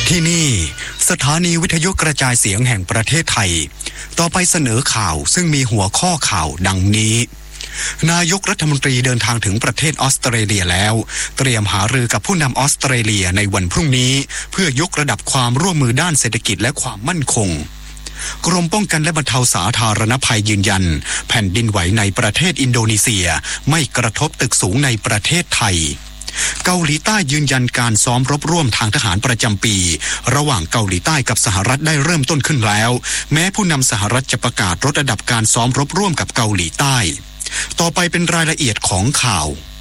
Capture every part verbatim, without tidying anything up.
ที่นี่สถานีวิทยุกระจายเสียงแห่งประเทศไทยต่อไปเสนอข่าวซึ่งมีหัวข้อข่าวดังนี้นายกรัฐมนตรีเดินทางถึงประเทศออสเตรเลียแล้วเตรียมหารือกับผู้นำออสเตรเลียในวันพรุ่งนี้เพื่อยกระดับความร่วมมือด้านเศรษฐกิจและความมั่นคงกรมป้องกันและบรรเทาสาธารณภัยยืนยันแผ่นดินไหวในประเทศอินโดนีเซียไม่กระทบตึกสูงในประเทศไทยเกาหลีใต้ยืนยันการซ้อมรบร่วมทางทหารประจำปีระหว่างเกาหลีใต้กับสหรัฐได้เริ่มต้นขึ้นแล้วแม้ผู้นำสหรัฐจะประกาศลดระดับการซ้อมรบร่วมกับเกาหลีใต้ต่อไปเป็นรายละเอียดของข่า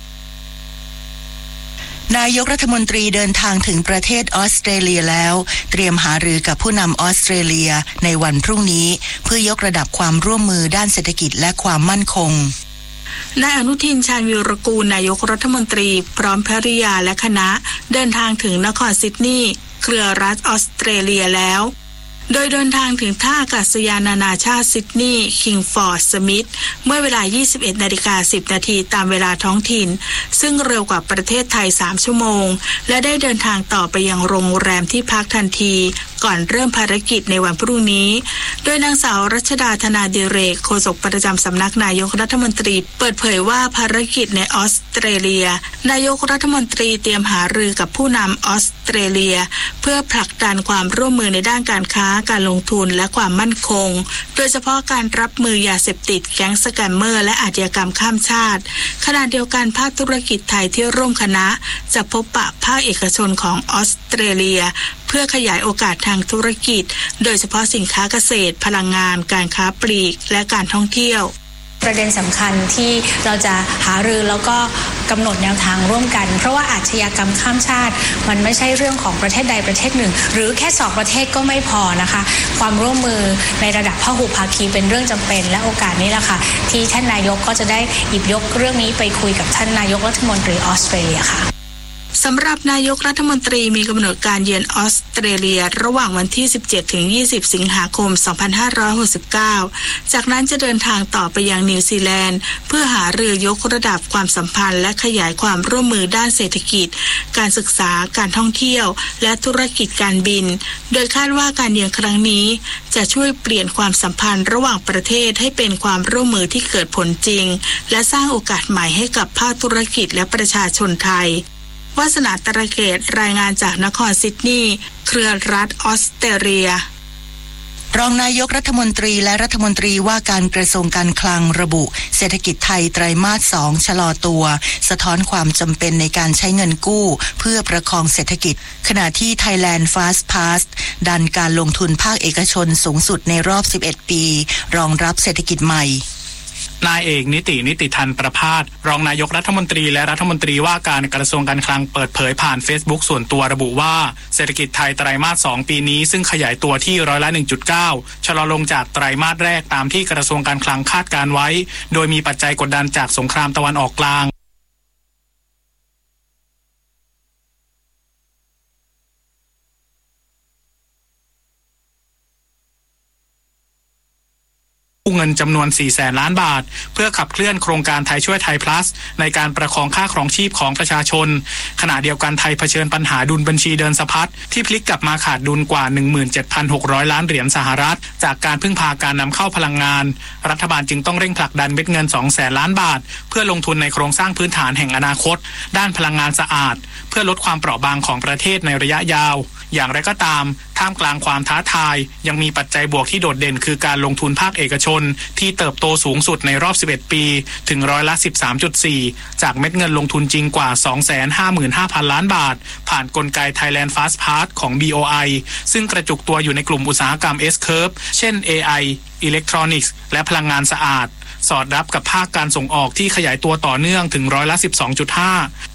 วนายกรัฐมนตรีเดินทางถึงประเทศออสเตรเลียแล้วเตรียมหารือกับผู้นำออสเตรเลียในวันพรุ่งนี้เพื่อยกระดับความร่วมมือด้านเศรษฐกิจและความมั่นคงนายอนุทินชาญวีรกูลนายกรัฐมนตรีพร้อมภริยาและคณะเดินทางถึงนครซิดนีย์เครือรัฐออสเตรเลียแล้วโดยเดินทางถึงท่าอากาศยานนานาชาติซิดนีย์คิงฟอร์ดสมิธเมื่อเวลา ยี่สิบเอ็ดนาฬิกาสิบนาทีตามเวลาท้องถิ่นซึ่งเร็วกว่าประเทศไทยสามชั่วโมงและได้เดินทางต่อไปยังโรงแรมที่พักทันทีก่อนเริ่มภารกิจในวันพรุ่งนี้โดยนางสาวรัชดาธนาดิเรกโฆษกประจำสำนักนายกรัฐมนตรีเปิดเผยว่าภารกิจในออสเตรเลียนายกรัฐมนตรีเตรียมหารือกับผู้นำออสเตรเลียเพื่อผลักดันความร่วมมือในด้านการค้าการลงทุนและความมั่นคงโดยเฉพาะการรับมือยาเสพติดแก๊งสแกมเมอร์และอาชญากรรมข้ามชาติขณะเดียวกันภาคธุรกิจไทยที่ร่วมคณะจะพบปะภาคเอกชนของออสเตรเลียเพื่อขยายโอกาสทางธุรกิจโดยเฉพาะสินค้าเกษตรพลังงานการค้าปลีกและการท่องเที่ยวประเด็นสำคัญที่เราจะหารือแล้วก็กำหนดแนวทางร่วมกันเพราะว่าอาชญากรรมข้ามชาติมันไม่ใช่เรื่องของประเทศใดประเทศหนึ่งหรือแค่สองประเทศก็ไม่พอนะคะความร่วมมือในระดับพหุภาคีเป็นเรื่องจำเป็นและโอกาสนี้แหละค่ะที่ท่านนายกก็จะได้หยิบยกเรื่องนี้ไปคุยกับท่านนายกรัฐมนตรีออสเตรเลียค่ะสำหรับนายกรัฐมนตรีมีกำหนดการเยือนออสเตรเลียระหว่างวันที่สิบเจ็ดถึงยี่สิบสิงหาคมสองพันห้าร้อยหกสิบเก้าจากนั้นจะเดินทางต่อไปยังนิวซีแลนด์เพื่อหารือยกระดับความสัมพันธ์และขยายความร่วมมือด้านเศรษฐกิจการศึกษาการท่องเที่ยวและธุรกิจการบินโดยคาดว่าการเยือนครั้งนี้จะช่วยเปลี่ยนความสัมพันธ์ระหว่างประเทศให้เป็นความร่วมมือที่เกิดผลจริงและสร้างโอกาสใหม่ให้กับภาคธุรกิจและประชาชนไทยวาสนาตระเกตรายงานจากนครซิดนีย์เครือรัฐออสเตรเลียรองนายกรัฐมนตรีและรัฐมนตรีว่าการกระทรวงการคลังระบุเศรษฐกิจไทยไตรมาสสองชะลอตัวสะท้อนความจำเป็นในการใช้เงินกู้เพื่อประคองเศรษฐกิจขณะที่ Thailand Fast Pass ดันการลงทุนภาคเอกชนสูงสุดในรอบสิบเอ็ดปีรองรับเศรษฐกิจใหม่นายเอกนิตินิติทันประภาสรองนายกรัฐมนตรีและรัฐมนตรีว่าการกระทรวงการคลังเปิดเผยผ่าน Facebook ส่วนตัวระบุว่าเศรษฐกิจไทยไตรมาสสองปีนี้ซึ่งขยายตัวที่ร้อยละ หนึ่งจุดเก้า ชะลอลงจากไตรมาสแรกตามที่กระทรวงการคลังคาดการไว้โดยมีปัจจัยกดดันจากสงครามตะวันออกกลางเงินจำนวน สี่แสนล้านบาทเพื่อขับเคลื่อนโครงการไทยช่วยไทย plus ในการประคองค่าครองชีพของประชาชนขณะเดียวกันไทยเผชิญปัญหาดุลบัญชีเดินสะพัดที่พลิกกลับมาขาดดุลกว่า หนึ่งหมื่นเจ็ดพันหกร้อย ล้านเหรียญสหรัฐจากการพึ่งพาการนำเข้าพลังงานรัฐบาลจึงต้องเร่งผลักดันเม็ดเงิน สองแสนล้านบาทเพื่อลงทุนในโครงสร้างพื้นฐานแห่งอนาคตด้านพลังงานสะอาดเพื่อลดความเปราะบางของประเทศในระยะยาวอย่างไรก็ตามท่ามกลางความท้าทายยังมีปัจจัยบวกที่โดดเด่นคือการลงทุนภาคเอกชนที่เติบโตสูงสุดในรอบสิบเอ็ดปีถึงร้อยละ สิบสามจุดสี่ จากเม็ดเงินลงทุนจริงกว่า สองแสนห้าหมื่นห้าพัน ล้านบาทผ่านกลไก Thailand Fast Pass ของ บี โอ ไอ ซึ่งกระจุกตัวอยู่ในกลุ่มอุตสาหกรรม S-Curve เช่น เอ ไอ Electronics และพลังงานสะอาดสอดรับกับภาคการส่งออกที่ขยายตัวต่อเนื่องถึงร้อยละ สิบสองจุดห้า